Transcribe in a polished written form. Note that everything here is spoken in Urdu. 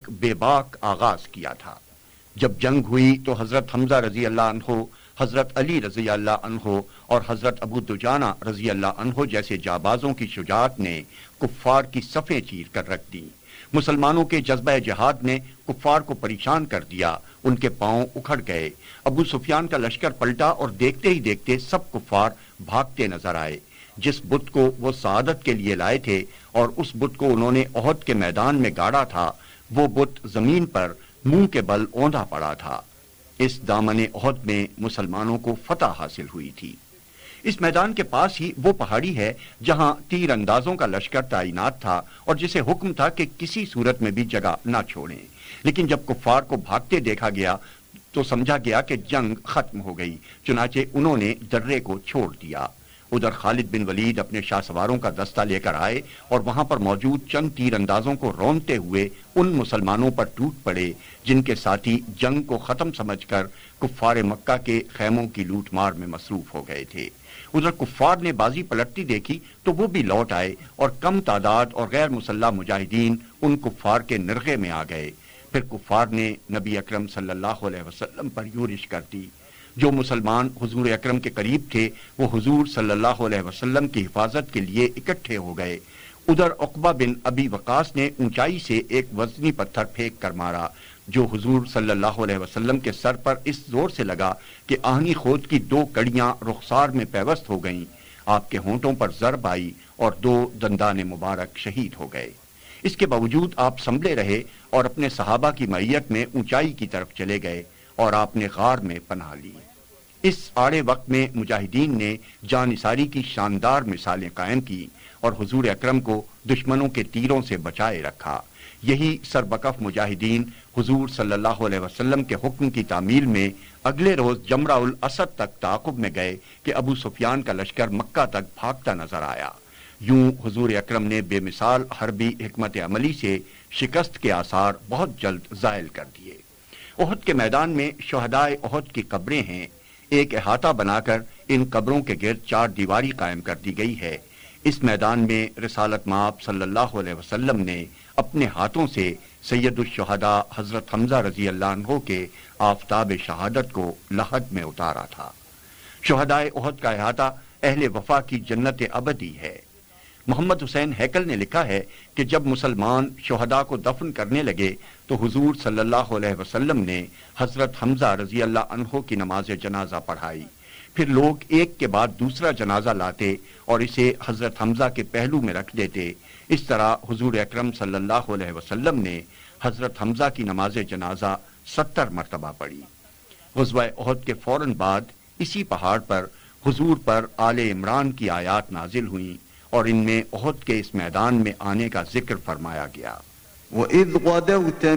بے باک آغاز کیا تھا۔ جب جنگ ہوئی تو حضرت حمزہ رضی اللہ عنہ، حضرت علی رضی اللہ عنہ اور حضرت ابو دجانہ رضی اللہ عنہ جیسے جابازوں کی شجاعت نے کفار کی صفیں چیر کر رکھ دیں۔ مسلمانوں کے جذبہ جہاد نے کفار کو پریشان کر دیا، ان کے پاؤں اکھڑ گئے۔ ابو سفیان کا لشکر پلٹا اور دیکھتے ہی دیکھتے سب کفار بھاگتے نظر آئے۔ جس بت کو وہ سعادت کے لیے لائے تھے اور اس بت کو انہوں نے احد کے میدان میں گاڑا تھا، وہ بت زمین پر منہ کے بل اوندا پڑا تھا۔ اس دامن احد میں مسلمانوں کو فتح حاصل ہوئی تھی۔ اس میدان کے پاس ہی وہ پہاڑی ہے جہاں تیر اندازوں کا لشکر تعینات تھا اور جسے حکم تھا کہ کسی صورت میں بھی جگہ نہ چھوڑیں۔ لیکن جب کفار کو بھاگتے دیکھا گیا تو سمجھا گیا کہ جنگ ختم ہو گئی، چنانچہ انہوں نے درے کو چھوڑ دیا۔ ادھر خالد بن ولید اپنے شاہ سواروں کا دستہ لے کر آئے اور وہاں پر موجود چند تیر اندازوں کو رونتے ہوئے ان مسلمانوں پر ٹوٹ پڑے جن کے ساتھی جنگ کو ختم سمجھ کر کفار مکہ کے خیموں کی لوٹ مار میں مصروف ہو گئے تھے۔ ادھر کفار نے بازی پلٹتی دیکھی تو وہ بھی لوٹ آئے اور کم تعداد اور غیر مسلح مجاہدین ان کفار کے نرغے میں آ گئے۔ پھر کفار نے نبی اکرم صلی اللہ علیہ وسلم پر یورش کر دی۔ جو مسلمان حضور اکرم کے قریب تھے وہ حضور صلی اللہ علیہ وسلم کی حفاظت کے لیے اکٹھے ہو گئے۔ ادھر عقبہ بن ابی وقاص نے اونچائی سے ایک وزنی پتھر پھینک کر مارا جو حضور صلی اللہ علیہ وسلم کے سر پر اس زور سے لگا کہ آہنی خود کی 2 کڑیاں رخسار میں پیوست ہو گئیں۔ آپ کے ہونٹوں پر ضرب آئی اور 2 دندان مبارک شہید ہو گئے۔ اس کے باوجود آپ سنبھلے رہے اور اپنے صحابہ کی معیت میں اونچائی کی طرف چلے گئے اور آپ نے غار میں پناہ لی۔ اس آڑے وقت میں مجاہدین نے جانثاری کی شاندار مثالیں قائم کی اور حضور اکرم کو دشمنوں کے تیروں سے بچائے رکھا۔ یہی سربکف مجاہدین حضور صلی اللہ علیہ وسلم کے حکم کی تعمیل میں اگلے روز جمرہ الاسد تک تعاقب میں گئے کہ ابو سفیان کا لشکر مکہ تک بھاگتا نظر آیا۔ یوں حضور اکرم نے بے مثال حربی حکمت عملی سے شکست کے آثار بہت جلد زائل کر دیے۔ احد کے میدان میں شہدائے احد کی قبریں ہیں۔ ایک احاطہ بنا کر ان قبروں کے گرد 4 دیواری قائم کر دی گئی ہے۔ اس میدان میں رسالت مآب صلی اللہ علیہ وسلم نے اپنے ہاتھوں سے سید الشہداء حضرت حمزہ رضی اللہ عنہ کے آفتاب شہادت کو لحد میں اتارا تھا۔ شہدائے احد کا احاطہ اہل وفا کی جنت ابدی ہے۔ محمد حسین ہیکل نے لکھا ہے کہ جب مسلمان شہداء کو دفن کرنے لگے تو حضور صلی اللہ علیہ وسلم نے حضرت حمزہ رضی اللہ عنہ کی نماز جنازہ پڑھائی۔ پھر لوگ ایک کے بعد دوسرا جنازہ لاتے اور اسے حضرت حمزہ کے پہلو میں رکھ دیتے۔ اس طرح حضور اکرم صلی اللہ علیہ وسلم نے حضرت حمزہ کی نماز جنازہ 70 مرتبہ پڑھی۔ غزوہ احد کے فوراً بعد اسی پہاڑ پر حضور پر آل عمران کی آیات نازل ہوئیں اور ان میں احد کے اس میدان میں آنے کا ذکر فرمایا گیا۔ وَإِذْ غَدَوْتَ